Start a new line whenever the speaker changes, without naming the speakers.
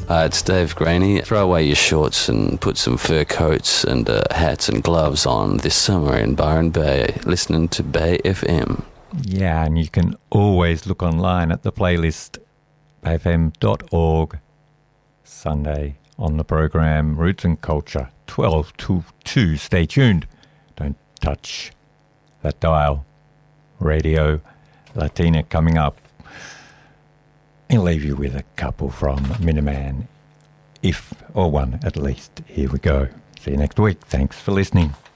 It's Dave Graney. Throw away your shorts and put some fur coats and hats and gloves on this summer in Byron Bay, listening to Bay FM.
Yeah, and you can always look online at the playlist, bayfm.org. Sunday on the program, Roots and Culture, 12 to 2. Stay tuned. Don't touch that dial. Radio Latina coming up. I'll leave you with a couple from Miniman, if or one at least. Here we go. See you next week. Thanks for listening.